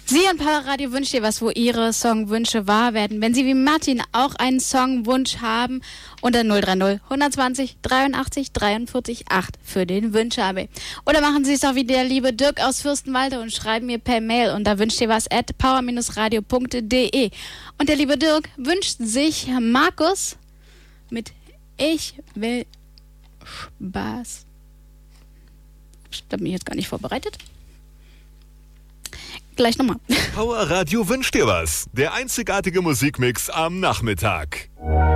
Sie an Powerradio wünscht ihr was, wo Ihre Songwünsche wahr werden. Wenn Sie wie Martin auch einen Songwunsch haben, unter 030 120 83 43 8 für den Wünschabel. Oder machen Sie es auch wie der liebe Dirk aus Fürstenwalde und schreiben mir per Mail unter wünscht ihr was @power-radio.de. Und der liebe Dirk wünscht sich Markus mit Ich will Spaß. Da bin ich jetzt gar nicht vorbereitet. Gleich nochmal. Power Radio wünscht dir was. Der einzigartige Musikmix am Nachmittag.